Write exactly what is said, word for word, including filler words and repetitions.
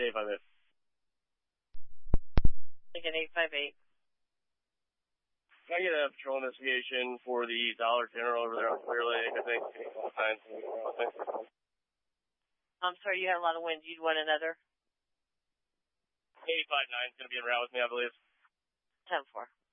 eight five eight. Lincoln eight five eight. Can I get a patrol investigation for the Dollar General over there on Clear Lake? I think. I'm sorry, you had a lot of wind. You'd want another? eight five nine is going to be en route with me, I believe. ten four.